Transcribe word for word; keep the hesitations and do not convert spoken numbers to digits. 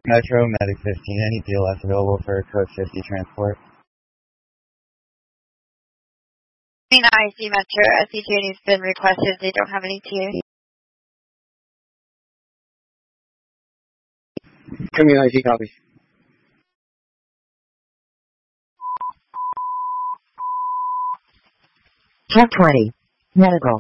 Metro Medic fifteen, any D L S available for code fifty transport? I C Metro, S C journey's been requested. They don't have any T A. Community I C copy. Truck twenty, medical.